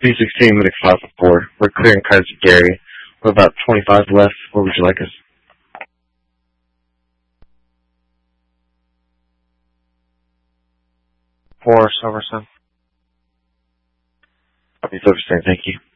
B16 Medic 504. We're clearing Kaiser Gary. We're about 25 left. Where would you like us? 4 Silverstone. Copy Silverstone, thank you.